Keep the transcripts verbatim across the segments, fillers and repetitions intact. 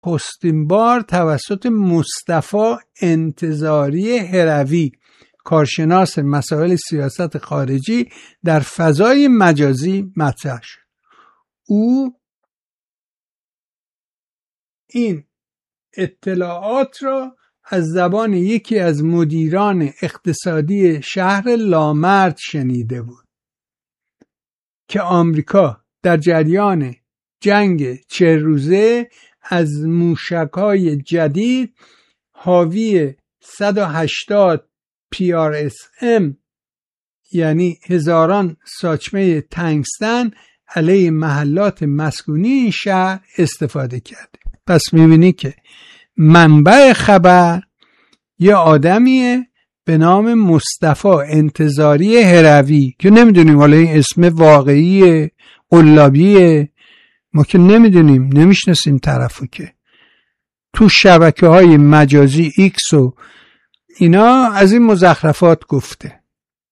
نخستین بار توسط مصطفی انتظاری هروی، کارشناس مسائل سیاست خارجی، در فضای مجازی مطرح شد. او این اطلاعات را از زبان یکی از مدیران اقتصادی شهر لامرد شنیده بود که آمریکا در جریان جنگ چه روزه از موشک‌های جدید حاوی صد و هشتاد پی آر اس ام یعنی هزاران ساچمه تنگستن علیه محلات مسکونی این شهر استفاده کرده. پس می‌بینی که منبع خبر یه آدمیه به نام مصطفی انتظاری هروی که نمیدونیم حالا این اسم واقعیه قلابیه، ما که نمیدونیم، نمیشناسیم طرفو، که تو شبکه های مجازی ایکس و اینا از این مزخرفات گفته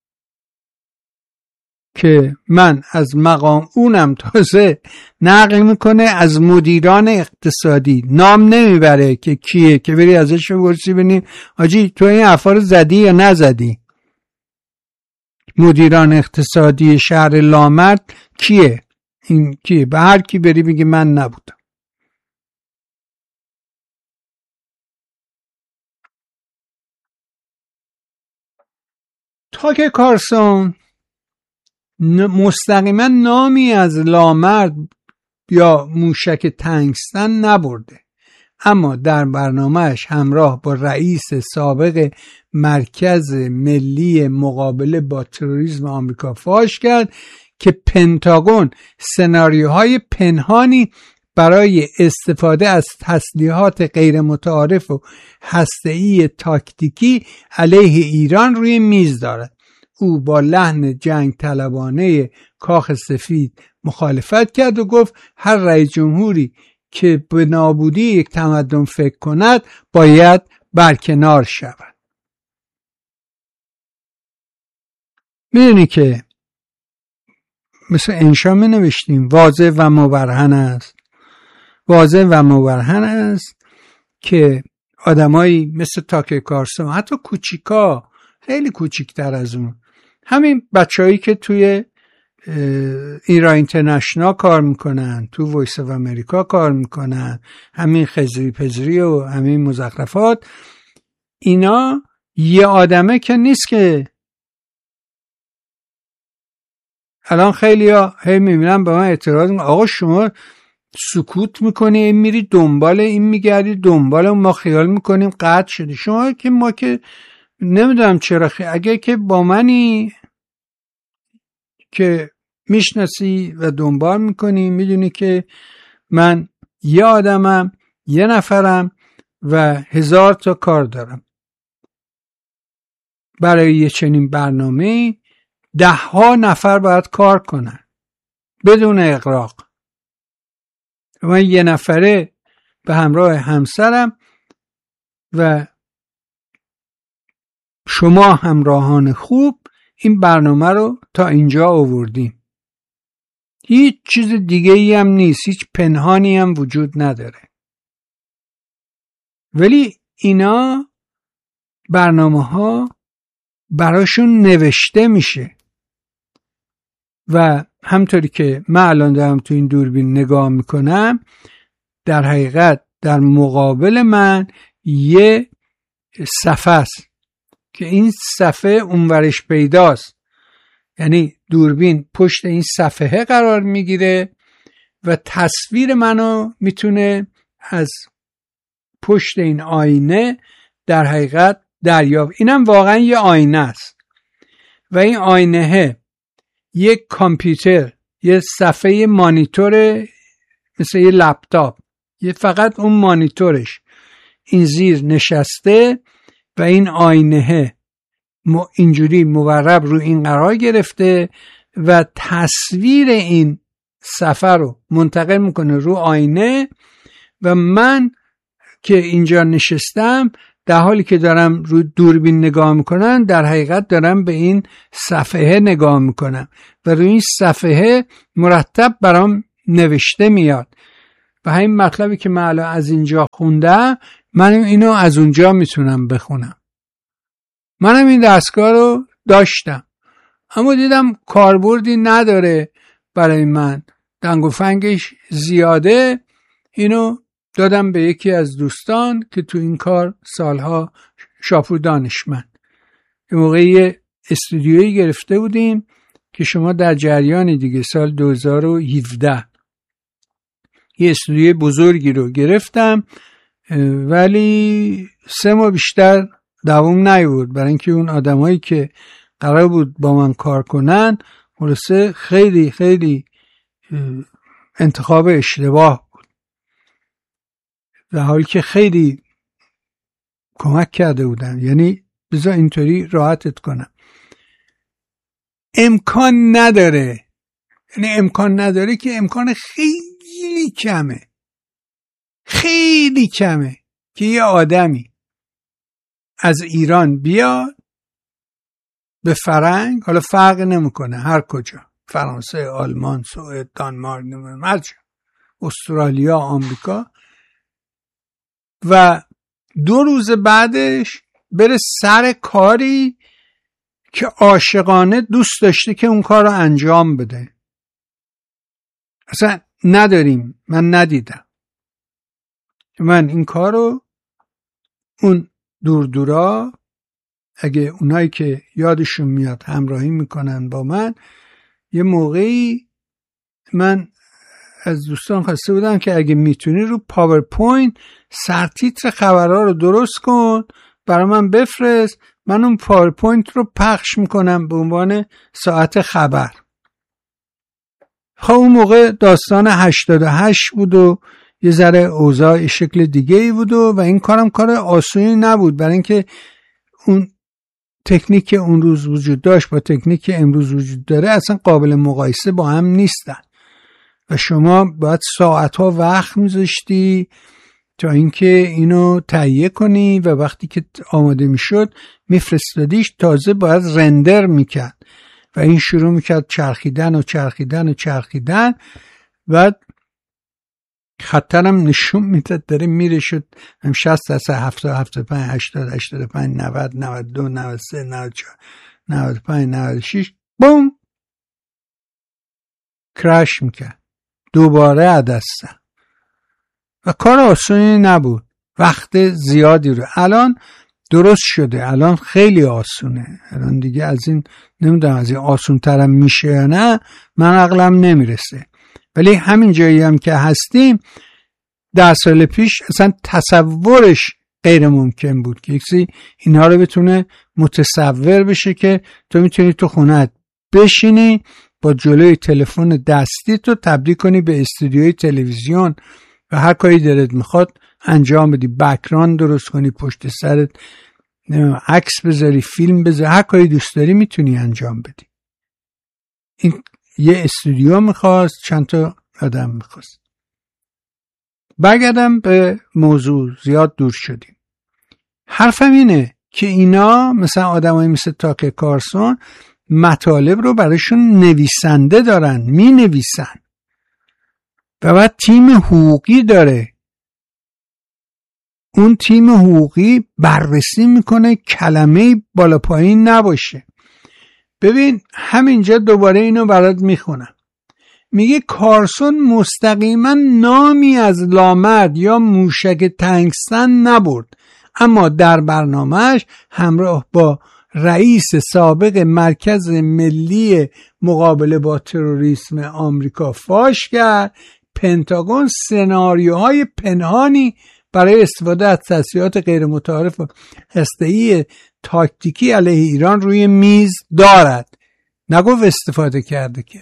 که من از مقام اونم تازه نقل میکنه از مدیران اقتصادی، نام نمیبره که کیه که بری ازش بپرسی ببینیم حاجی تو این حرفا رو زدی یا نزدی. مدیران اقتصادی شهر لامرد کیه؟ این کیه؟ به هر کی بری بگی من نبودم. تاکر کارلسون مستقیما نامی از لامرد یا موشک تنگستن نبرده، اما در برنامهش همراه با رئیس سابق مرکز ملی مقابله با تروریسم آمریکا فاش کرد که پنتاگون سناریوهای پنهانی برای استفاده از تسلیحات غیر متعارف و هسته‌ای تاکتیکی علیه ایران روی میز دارد. او با لحن جنگ طلبانه کاخ سفید مخالفت کرد و گفت هر رئیس جمهوری که به نابودی یک تمدن فکر کند باید برکنار شود. میدونی که مثل انشا می نوشتیم واضح و مبرهن است، واضح و مبرهن است که آدمایی مثل تاکر کارلسون، حتی کوچیکا، خیلی کوچیکتر از اون، همین بچه‌هایی که توی ایران اینترنشنال کار میکنن، تو وایس آف امریکا کار میکنن، همین خزری پزری و همین مزخرفات، اینا یه آدمه که نیست که الان خیلی ها هی میبینن به من اعتراض میکنن آقا شما سکوت میکنی این میری دنبال این میگردی دنبال ما خیال میکنیم قطع شده. شما که ما که نمیدونم چرا خی... اگه که با منی که میشناسی و دنبال میکنی میدونی که من یه آدمم، یه نفرم و هزار تا کار دارم. برای یه چنین برنامه ده ها نفر باید کار کنن بدون اغراق. من یه نفره به همراه همسرم و شما همراهان خوب این برنامه رو تا اینجا آوردیم. هیچ چیز دیگه ای هم نیست، هیچ پنهانی هم وجود نداره. ولی اینا برنامه ها براشون نوشته میشه و همطوری که من الان دارم تو این دوربین نگاه میکنم، در حقیقت در مقابل من یه صفحه است که این صفحه اونورش پیداست، یعنی دوربین پشت این صفحه قرار میگیره و تصویر منو میتونه از پشت این آینه در حقیقت دریافت. اینم واقعا یه آینه است و این آینه یک کامپیوتر، یه صفحه مانیتور مثل یه لپتاپ، یه فقط اون مانیتورش این زیر نشسته و این آینه اینجوری مورب رو این قرار گرفته و تصویر این صفحه رو منتقل میکنه رو آینه و من که اینجا نشستم در حالی که دارم رو دوربین نگاه میکنم در حقیقت دارم به این صفحه نگاه میکنم و روی این صفحه مرتب برام نوشته میاد و همین مطلبی که من الان از اینجا خوندم من اینو از اونجا میتونم بخونم. منم این دستگاه رو داشتم اما دیدم کاربردی نداره برای من، دنگ و فنگش زیاده. اینو دادم به یکی از دوستان که تو این کار سالها شاپور دانشمند. این موقعی استودیویی گرفته بودیم که شما در جریان دیگه سال دو هزار و هفده یه استودیوی بزرگی رو گرفتم ولی سه ماه بیشتر دوام نیاورد برای اینکه اون آدمایی که قرار بود با من کار کنن خلاصه خیلی خیلی انتخاب اشتباه بود، در حالی که خیلی کمک کرده بودن. یعنی بذار اینطوری راحتت کنم، امکان نداره، یعنی امکان نداره که امکان خیلی کمه، خیلی کمه که یه آدمی از ایران بیاد به فرنگ، حالا فرق نمیکنه هر کجا، فرانسه، آلمان، سوئد، دانمارک، نمیدونم هر جا، استرالیا، آمریکا، و دو روز بعدش بره سر کاری که عاشقانه دوست داشته که اون کار رو انجام بده. اصلا نداریم، من ندیدم. من این کار رو اون دور دورا، اگه اونایی که یادشون میاد همراهی میکنن با من، یه موقعی من از دوستان خواسته بودم که اگه میتونی رو پاورپوینت سرتیتر خبرها رو درست کن برای من بفرست، من اون پاورپوینت رو پخش میکنم به عنوان ساعت خبر. خب اون موقع داستان هشتاد و هشت بود و یه ذره اوضاع شکل دیگه ای بود و, و این کارم کار آسونی نبود، برای اینکه اون تکنیک اون روز وجود داشت با تکنیک امروز وجود داره اصلا قابل مقایسه با هم نیستن و شما باید ساعتها وقت میذاشتی تا اینکه اینو تهیه کنی و وقتی که آماده میشد میفرستادیش، تازه باید رندر میکرد و این شروع میکرد چرخیدن و چرخیدن و چرخیدن. بعد خطرم نشون میداد داره میره، شد هم شصت درصد، هفتاد، هفتاد و پنج، هشتاد، هشتاد و پنج، نود، نود و دو، نود و سه، نود و چهار، نود و پنج، نود و شش، بوم کرش میکرد، دوباره عدسته و کار آسونی نبود، وقت زیادی رو. الان درست شده، الان خیلی آسونه، الان دیگه از این نمیدونم از این آسون ترم میشه یا نه، من عقلم نمیرسه. ولی همین جایی هم که هستیم ده سال پیش اصلا تصورش غیر ممکن بود که یکی اینها رو بتونه متصور بشه که تو میتونی تو خونت بشینی با جلوی تلفن دستی تو تبدیل کنی به استودیوی تلویزیون و هر کاری دلت میخواد انجام بدی، بک‌گراند درست کنی، پشت سرت عکس بذاری، فیلم بذاری، هر کاری دوست داری میتونی انجام بدی. این یه استودیو میخواست، چند تا آدم میخواست. برگردم به موضوع، زیاد دور شدیم. حرفم اینه که اینا مثلا آدمایی مثل تاکر کارسون مطالب رو براشون نویسنده دارن، می نویسن و بعد تیم حقوقی داره، اون تیم حقوقی بررسی میکنه کلمه بالا پایین نباشه. ببین همینجا دوباره اینو برات میخونم، میگه کارسون مستقیما نامی از لامرد یا موشک تنگستن نبرد، اما در برنامهش همراه با رئیس سابق مرکز ملی مقابله با تروریسم آمریکا فاش کرد پنتاگون سناریوهای پنهانی برای استفاده از تسلیحات غیر متعارف و هسته‌ای تاکتیکی علیه ایران روی میز دارد. نگفت استفاده کرده که.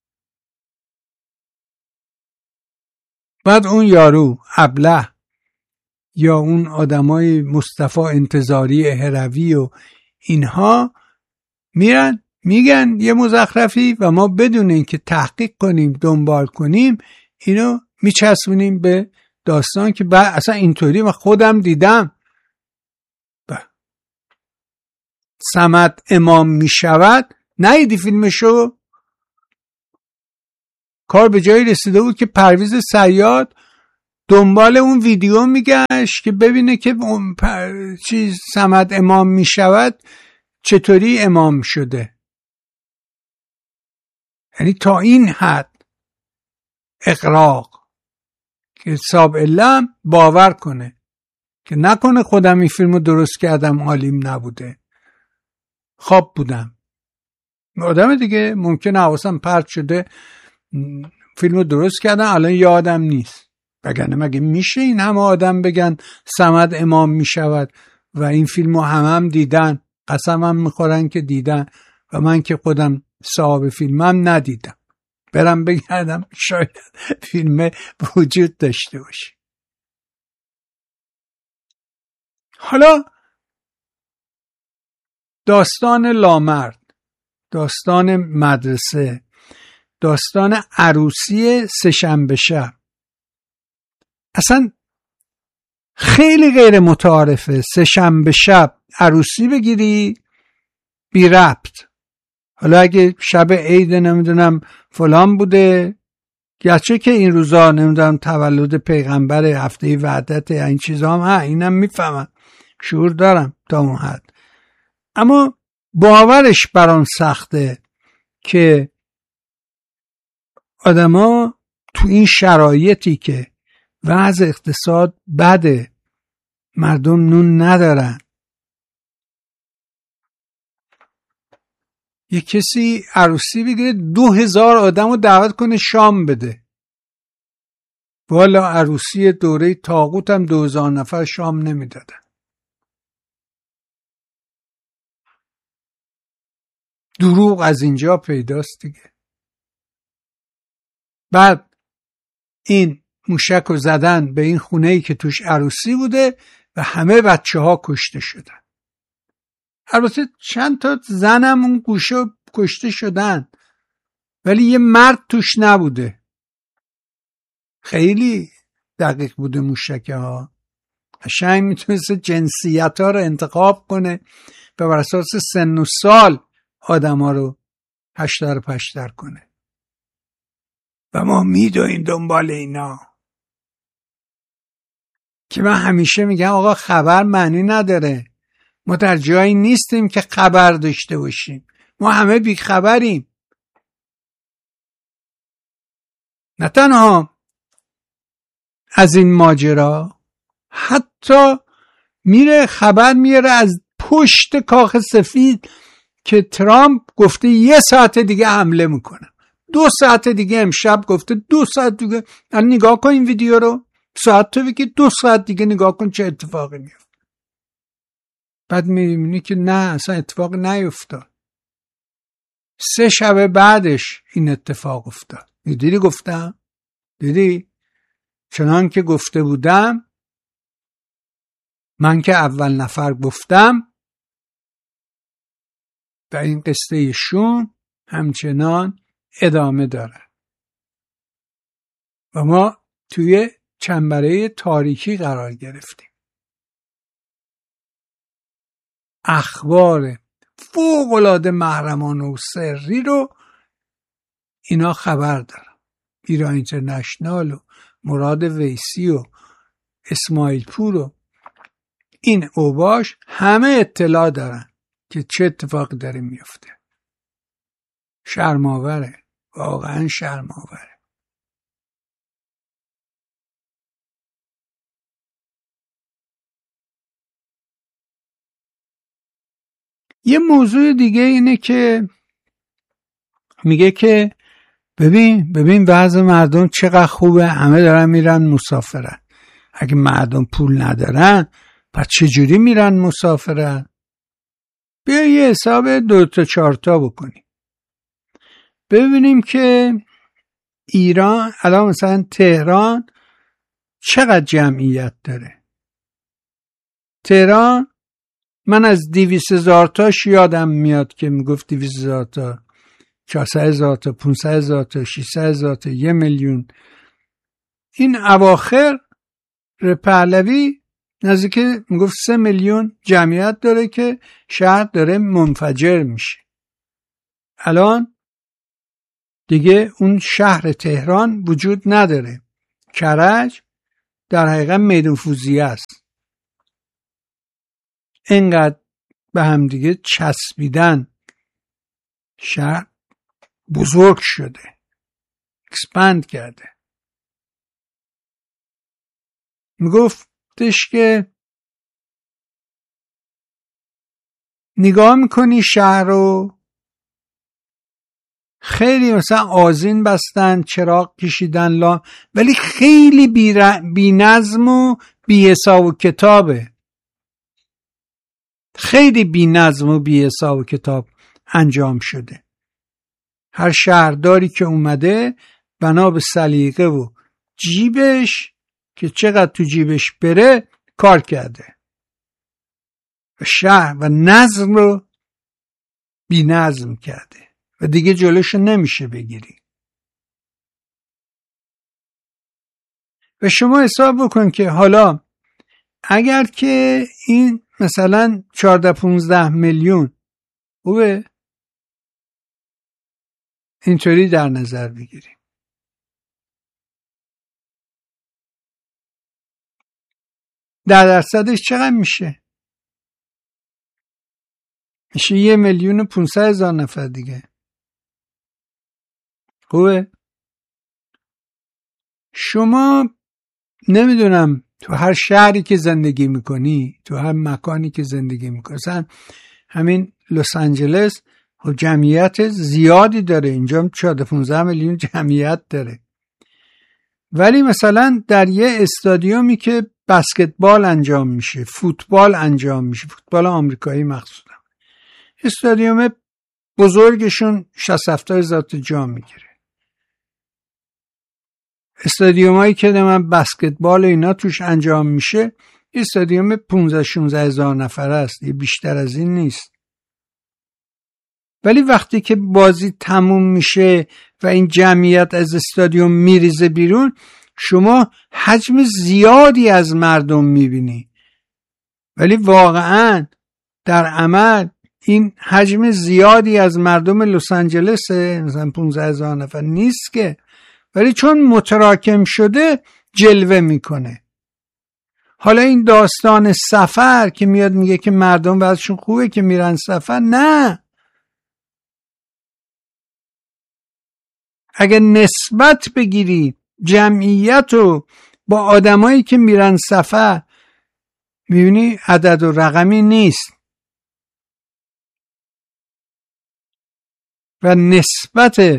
بعد اون یارو ابله یا اون آدمای مصطفی انتظاری هروی و اینها میرن میگن یه مزخرفی و ما بدون اینکه تحقیق کنیم دنبال کنیم اینو میچسبونیم به داستان که بعد اصلا اینطوری من خودم دیدم. صمد امام میشود، ندیدی فیلمشو؟ کار به جایی رسیده بود که پرویز صیاد دنبال اون ویدیو میگشت که ببینه که اون پر... چیز صمد امام میشود چطوری امام شده. یعنی تا این حد اغراق که حساب علم باور کنه که نکنه خودم این فیلمو درست کردم عالیم نبوده، خواب بودم. آدم دیگه ممکنه حواسم پرت شده فیلمو درست کردم الان یادم نیست. بگنه مگه میشه این همه آدم بگن صمد امام میشود و این فیلمو همه هم دیدن، قسمم میخورن که دیدن و من که خودم صاحب فیلمم ندیدم، برم بگردم شاید فیلم وجود داشته باشه. حالا داستان لامرد، داستان مدرسه، داستان عروسی سه‌شنبه شب اصلا خیلی غیر متعارفه. سه‌شنبه شب عروسی بگیری بی ربط. حالا اگه شب عید نمیدونم فلان بوده، گرچه که این روزا نمیدونم تولد پیغمبر، هفته وحدت، این چیزا هم ها، اینم میفهمم، شعور دارم تا اون حد، اما باورش برام سخته که آدما تو این شرایطی که وضع اقتصاد بده، مردم نون ندارن، یه کسی عروسی بگیره دو هزار آدم رو دعوت کنه شام بده. والا عروسی دوره طاغوت هم دو هزار نفر شام نمیدادن. دروغ از اینجا پیداست دیگه. بعد این موشک رو زدن به این خونه‌ای که توش عروسی بوده و همه بچه ها کشته شدن. البته چند تا زنم اون گوشه کشته شدن ولی یه مرد توش نبوده. خیلی دقیق بوده موشکه ها، قشنگ میتونست جنسیت ها رو انتخاب کنه و بر اساس سن و سال آدم ها رو هشتر پشتر کنه و ما میدویم دنبال اینا. که من همیشه میگم آقا خبر معنی نداره، ما در جایی نیستیم که خبر داشته باشیم، ما همه بی خبریم. نه تنها از این ماجرا، حتی میره خبر میاره از پشت کاخ سفید که ترامپ گفته یه ساعت دیگه حمله میکنه، دو ساعت دیگه امشب گفته، دو ساعت دیگه. الان نگاه کن این ویدیو رو، ساعت تو بگی دو ساعت دیگه نگاه کن چه اتفاقی میفته. بعد میبینی که نه اصلا اتفاق نیفتاد. سه شب بعدش این اتفاق افتاد. دیدی گفتم؟ دیدی؟ چنان که گفته بودم، من که اول نفر گفتم و این قصه شون همچنان ادامه داره و ما توی چنبره تاریکی قرار گرفتیم. اخبار فوق‌العاده محرمانه و سری رو اینا خبر دارن. ایران اینترنشنال و مراد ویسی و اسماعیل پور و این اوباش همه اطلاع دارن که چه اتفاقی داره میفته. شرم‌آوره، واقعا شرم‌آوره. یه موضوع دیگه اینه که میگه که ببین ببین وضع مردم چقدر خوبه، همه دارن میرن مسافرت. اگه مردم پول ندارن پس چجوری میرن مسافرت؟ بیا یه حساب دو تا چهار تا بکنیم ببینیم که ایران الان مثلا تهران چقدر جمعیت داره. تهران من از دویست هزار تاش یادم میاد که میگفت دویست هزار تا، چهارصد هزار تا، پانصد هزار تا، ششصد هزار تا، یه میلیون. این اواخر پهلوی نزدیک میگفت سه میلیون جمعیت داره که شهر داره منفجر میشه. الان دیگه اون شهر تهران وجود نداره. کرج در حقیقت میدون فوزیه است. اینقدر به هم دیگه چسبیدن، شهر بزرگ شده، اکسپند کرده. میگفتش که نگاه میکنی شهر رو، خیلی مثلا آذین بستن، چراغ کشیدن لا، ولی خیلی بی, ر... بی نظم و بی حساب و کتابه. خیلی بی نظم و بی حساب و کتاب انجام شده. هر شهرداری که اومده بنا به سلیقه و جیبش که چقدر تو جیبش بره کار کرده و شهر و نظم رو بی نظم کرده و دیگه جلوشو نمیشه بگیری. و شما حساب بکن که حالا اگر که این مثلا چهارده پونزده میلیون خوبه اینطوری در نظر بگیریم، در درصدش چقدر میشه؟ میشه یه میلیون و پونصد هزار نفر دیگه. خوبه؟ شما نمیدونم تو هر شهری که زندگی میکنی، تو هر مکانی که زندگی میکنی، مثلا همین لس آنجلس و جمعیت زیادی داره، اینجا چهارده پونزده میلیون جمعیت داره، ولی مثلا در یه استادیومی که بسکتبال انجام میشه، فوتبال انجام میشه، فوتبال آمریکایی مخصوصا، استادیوم بزرگشون شصت هفتاد هزار تا جا میگیره. استادیومایی که من بسکتبال اینا توش انجام میشه استادیوم پانزده شانزده هزار نفر است، یه بیشتر از این نیست. ولی وقتی که بازی تموم میشه و این جمعیت از استادیوم میریزه بیرون، شما حجم زیادی از مردم میبینی، ولی واقعا در عمل این حجم زیادی از مردم لس آنجلس مثلا پانزده هزار نفر نیست که، ولی چون متراکم شده جلوه میکنه. حالا این داستان سفر که میاد میگه که مردم وضعشون خوبه که میرن سفر، نه، اگه نسبت بگیری جمعیت رو با آدمایی که میرن سفر، میبینی عدد و رقمی نیست. و نسبت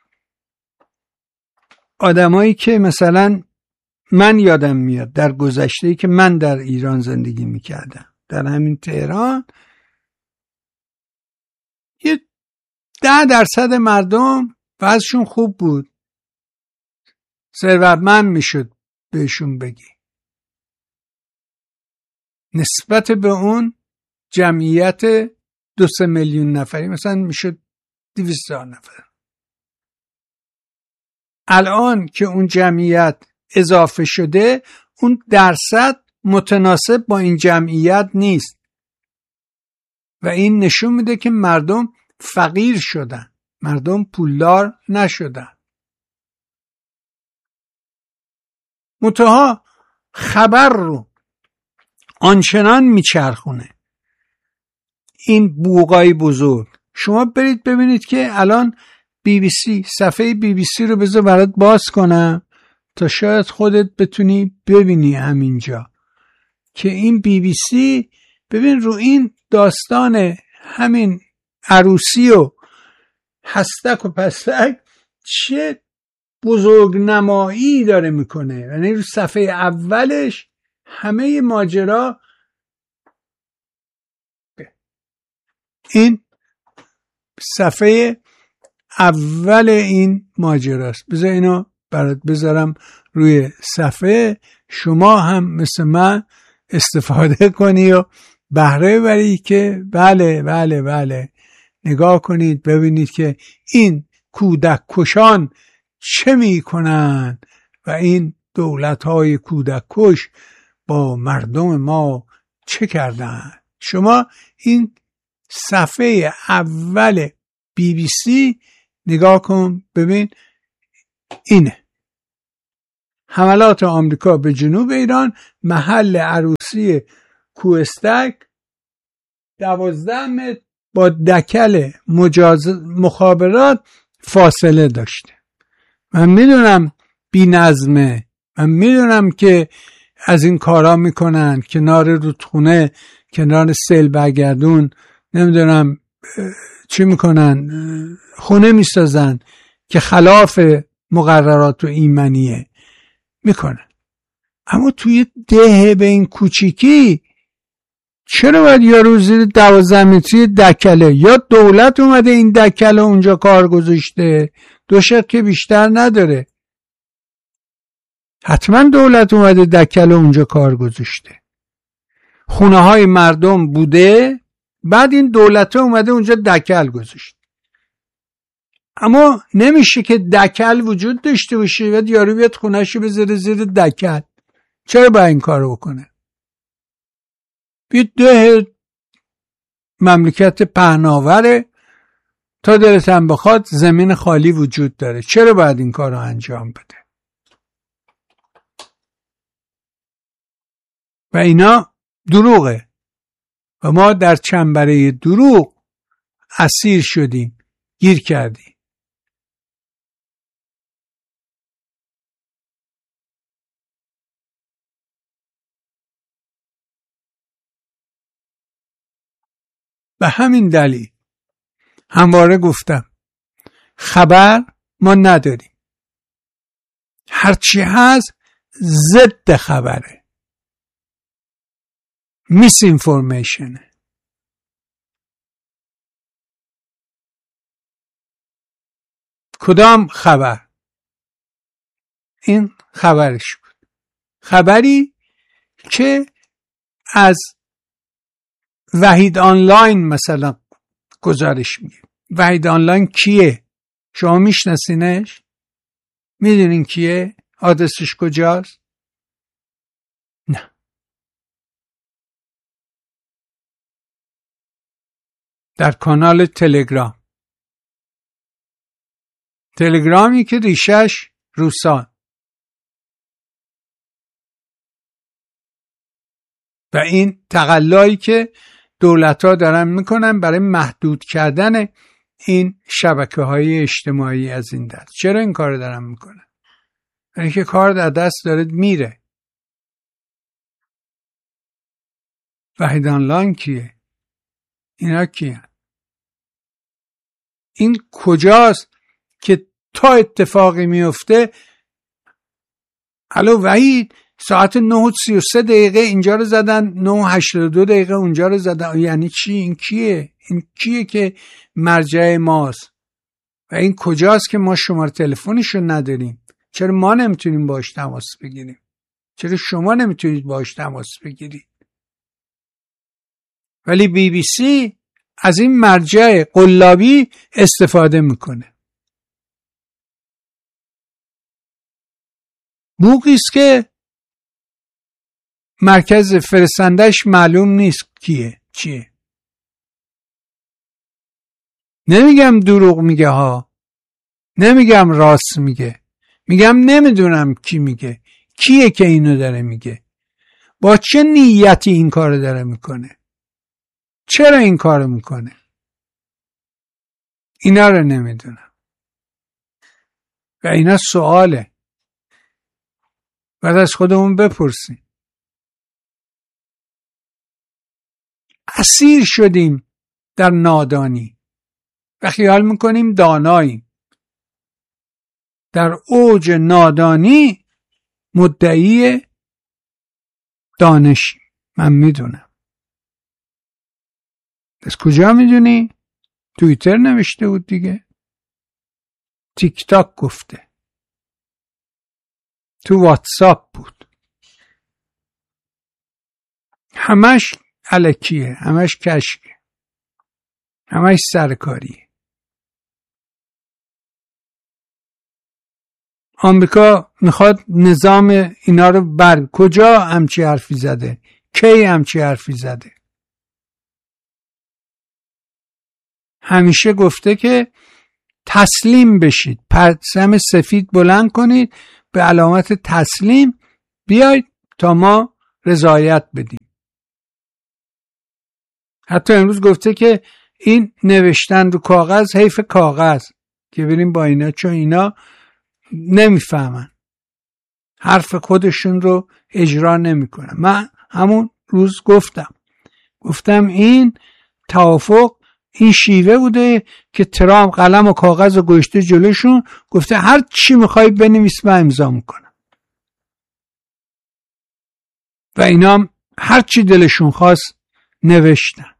آدمایی که مثلا من یادم میاد در گذشته‌ای که من در ایران زندگی میکردم، در همین تهران، یه ده درصد مردم وضعشون خوب بود، ثروتمند میشد بهشون بگی، نسبت به اون جمعیت دو سه میلیون نفری مثلا میشد دویست هزار نفر. الان که اون جمعیت اضافه شده، اون درصد متناسب با این جمعیت نیست و این نشون میده که مردم فقیر شدن، مردم پولدار نشدن. منتها خبر رو آنچنان میچرخونه این بوقای بزرگ. شما برید ببینید که الان بی بی سی، صفحه بی بی سی رو بذار برات باز کنم تا شاید خودت بتونی ببینی همینجا که این بی بی سی، ببین رو این داستان همین عروسی و هستک و پستک چه بزرگ نمایی داره میکنه. یعنی رو صفحه اولش همه ماجرا این صفحه اول این ماجراست. بذار اینو برات بذارم روی صفحه، شما هم مثل من استفاده کنی و بهره بری که بله بله بله نگاه کنید ببینید که این کودک کشان چه می کنن و این دولت های کودک کش با مردم ما چه کردن. شما این صفحه اول بی بی سی نگاه کن ببین، اینه حملات آمریکا به جنوب ایران، محل عروسی کوهستک دوازده متر با دکل مجاز مخابرات فاصله داشته. من میدونم بی نظمه، من میدونم که از این کارا میکنن، کنار رودخونه، کنار سیل برگردون، نمیدونم چی میکنن، خونه میسازن که خلاف مقررات و ایمنیه میکنن. اما توی ده به این کوچیکی چرا باید یارو زیر دوازده متری دکله؟ یا دولت اومده این دکله اونجا کار گذاشته، دو شق که بیشتر نداره، حتما دولت اومده دکله اونجا کار گذاشته، خونه های مردم بوده، بعد این دولت اومده اونجا دکل گذاشته. اما نمیشه که دکل وجود داشته باشه و یارو بیاد خونه‌شو بذاره زیر دکل. چرا باید این کارو بکنه؟ بیاد ده مملکت پهناوره، تا دلت هم بخواد زمین خالی وجود داره، چرا باید این کارو انجام بده؟ و اینا دروغه و ما در چنبره دروغ اسیر شدیم، گیر کردیم. به همین دلیل همواره گفتم خبر ما نداریم، هرچی هست ضد خبره، میس اینفورمیشنه. کدام خبر؟ این خبرش بود، خبری که از وحید آنلاین مثلا گزارش میگه. وحید آنلاین کیه؟ شما میشناسینش؟ میدونین کیه؟ آدرسش کجاست؟ نه. در کانال تلگرام، تلگرامی که ریشش روسان و این تقلایی که دولت ها دارن میکنن برای محدود کردن این شبکه های اجتماعی از این دست. چرا این کار دارن میکنن؟ برای که کار در دست داره میره. وحید آنلاین کیه؟ اینا کیه؟ این کجاست که تا اتفاقی میفته الو وحید ساعت نه و سی و سه دقیقه اینجا رو زدن، نه و هشتاد و دو دقیقه اونجا رو زدن. یعنی چی؟ این کیه؟ این کیه که مرجع ماست؟ و این کجاست که ما شماره تلفنشو نداریم؟ چرا ما نمیتونیم باهاش تماس بگیریم؟ چرا شما نمیتونید باهاش تماس بگیرید؟ ولی بی بی سی از این مرجع قلابی استفاده میکنه. بوقیست که مرکز فرستندش معلوم نیست کیه چیه. نمیگم دروغ میگه ها، نمیگم راست میگه، میگم نمیدونم کی میگه، کیه که اینو داره میگه، با چه نیتی این کارو داره میکنه، چرا این کارو میکنه، اینا رو نمیدونم. و اینا سواله، بعد از خودمون بپرسیم. اسیر شدیم در نادانی و خیال میکنیم داناییم. در اوج نادانی مدعی دانشیم. من میدونم. از کجا میدونی؟ توییتر نوشته بود دیگه، تیک تاک گفته، تو واتساپ بود، همش الکیه، همش کشکه، همش سرکاریه. آمریکا میخواد نظام اینا رو بر کجا همچی حرفی زده؟ کی همچی حرفی زده؟ همیشه گفته که تسلیم بشید، پرچم سفید بلند کنید، به علامت تسلیم بیاید تا ما رضایت بدیم. حتی امروز گفته که این نوشتن رو کاغذ حیف کاغذ که بریم با اینا، چون اینا نمیفهمن، حرف خودشون رو اجرا نمیکنن. من همون روز گفتم گفتم این توافق این شیوه بوده که ترامپ قلم و کاغذ رو گذاشته جلوشون، گفته هر چی میخوای بنویس من امضا میکنم و اینا هر چی دلشون خواست نوشتن.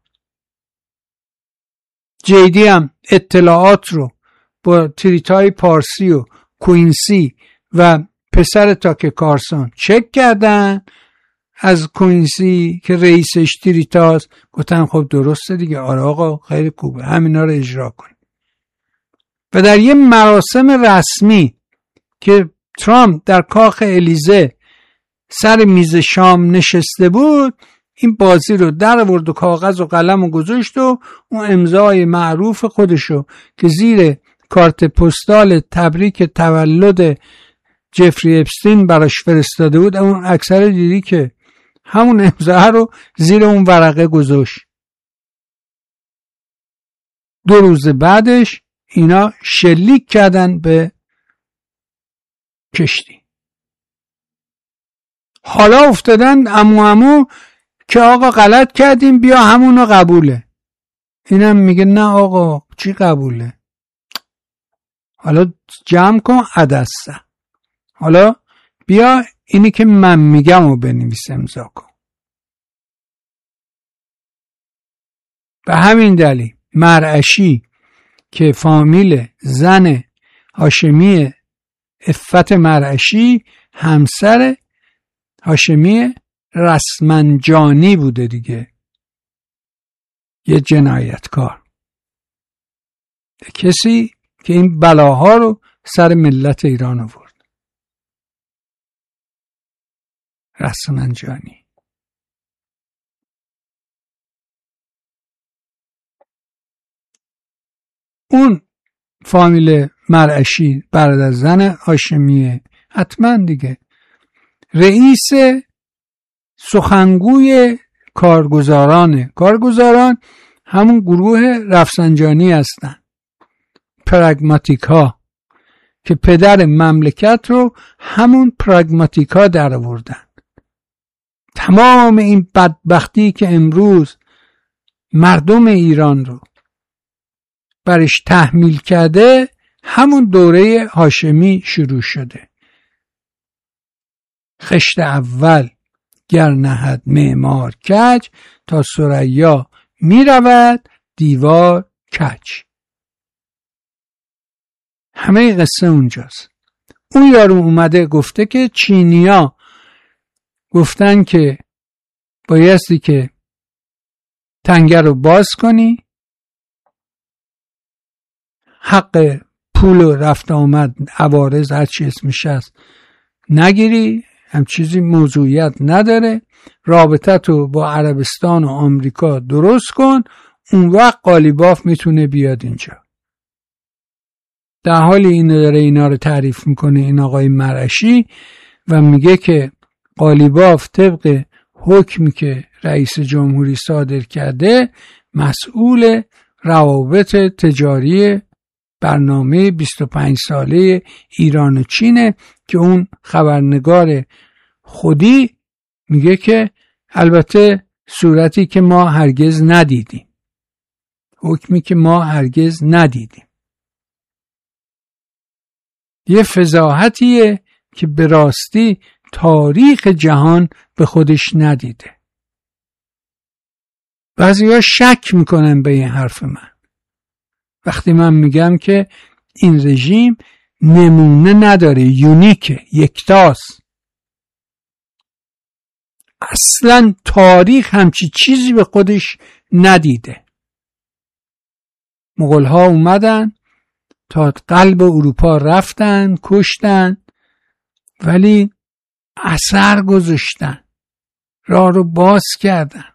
جیدی هم اطلاعات رو با تریتای پارسی و کوینسی و پسر تاک کارسون چک کردن. از کوینسی که رئیسش تریتاست گفتن خب درسته دیگه، آره آقا خیلی خوبه، همینا رو اجرا کن. و در یه مراسم رسمی که ترامپ در کاخ الیزه سر میز شام نشسته بود، این بازی رو در آورد و کاغذ و قلم و گذاشت و اون امضای معروف خودشو که زیر کارت پستال تبریک تولد جفری اپستین براش فرستاده بود، اون اکثر دیدی که همون امضا رو زیر اون ورقه گذاشت. دو روز بعدش اینا شلیک کردن به کشتی. حالا افتادن امو امو که آقا غلط کردیم بیا همونو قبوله. اینم میگه نه آقا چی قبوله، حالا جمع کن عدسته، حالا بیا اینی که من میگم رو بنویس امضا کن. به همین دلیل مرعشی که فامیل زن هاشمی عفت مرعشی همسر هاشمی رسمنجانی بوده دیگه، یه جنایتکار، کسی که این بلاها رو سر ملت ایران آورد. رسمنجانی اون فامیل مرعشی برادر زن هاشمیه حتما دیگه، رئیس سخنگوی کارگزارانه. کارگزاران همون گروه رفسنجانی هستن، پراگماتیک ها که پدر مملکت رو همون پراگماتیک ها در آوردن. تمام این بدبختی که امروز مردم ایران رو برش تحمیل کرده همون دوره هاشمی شروع شده. خشت اول گر نهد معمار کج، تا ثریا می رود دیوار کج. همه قصه اونجاست. اون یارو اومده گفته که چینیا گفتن که بایستی که تنگه رو باز کنی، حق پول و رفت آمد عوارض هر چی اسمش هست نگیری، هم چیزی موضوعیت نداره، رابطتو با عربستان و آمریکا درست کن، اون وقت قالیباف میتونه بیاد اینجا. در حالی این داره اینا رو تعریف میکنه این آقای مرعشی و میگه که قالیباف طبق حکمی که رئیس جمهوری صادر کرده مسئول روابط تجاری برنامه بیست و پنج ساله ایران و چینه، که اون خبرنگار خودی میگه که البته صورتی که ما هرگز ندیدیم، حکمی که ما هرگز ندیدیم. یه فضاحتیه که به راستی تاریخ جهان به خودش ندیده. بعضی‌ها شک میکنن به این حرف من وقتی من میگم که این رژیم نمونه نداره، یونیکه، یکتاست. اصلا تاریخ همچی چیزی به خودش ندیده. مغول‌ها اومدن تا قلب اروپا رفتن، کشتن، ولی اثر گذاشتن، راه رو باز کردن.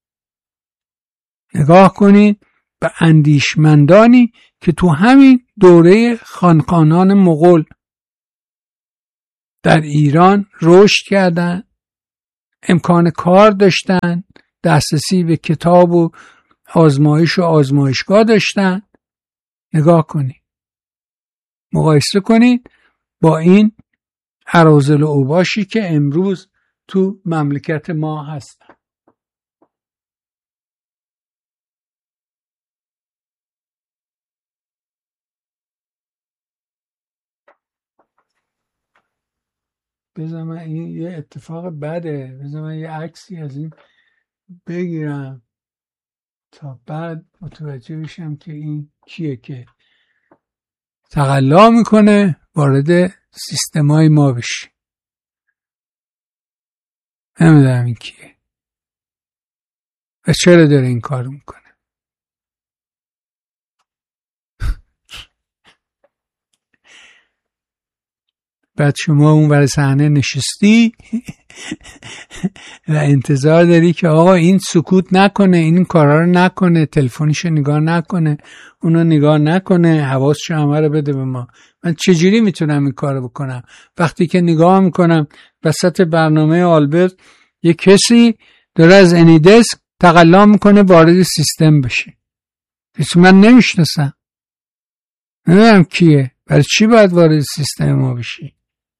نگاه کنید به اندیشمندانی که تو همین دوره خانقانان مغول در ایران رشد کردن، امکان کار داشتن، دسترسی به کتاب و آزمایش و آزمایشگاه داشتن. نگاه کنید، مقایسه کنید با این اراذل و اوباشی که امروز تو مملکت ما هستن. بذار من این یه اتفاق بده، بذار من یه عکسی از این بگیرم تا بعد متوجه بشم که این کیه که تقلا میکنه وارد سیستمای ما بشه. نمیدونم این کیه و چرا داره این کار میکنه. بعد شما اون ور صحنه نشستی و انتظار داری که آقا این سکوت نکنه، این کارا رو نکنه، تلفنشو نگاه نکنه، اونو نگاه نکنه، حواسشو همه رو بده به ما. من چجوری میتونم این کارو بکنم وقتی که نگاه میکنم وسط برنامه آلبرت یه کسی داره از انیدسک تقلا میکنه وارد سیستم بشه؟ هیچ من نمیشناسم، نمیدونم کیه، برای چی باید وارد سیستم ما بشی؟